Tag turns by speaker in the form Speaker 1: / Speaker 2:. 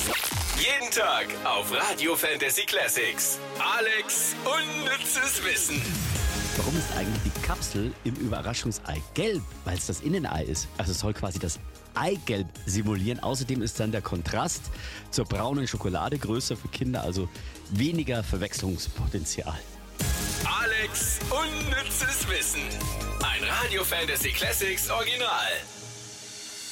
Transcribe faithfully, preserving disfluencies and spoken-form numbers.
Speaker 1: Jeden Tag auf Radio Fantasy Classics. Alex unnützes Wissen.
Speaker 2: Warum ist eigentlich die Kapsel im Überraschungsei gelb? Weil es das Innenei ist. Also es soll quasi das Eigelb simulieren. Außerdem ist dann der Kontrast zur braunen Schokolade größer für Kinder, also weniger Verwechslungspotenzial.
Speaker 1: Alex unnützes Wissen. Ein Radio Fantasy Classics Original.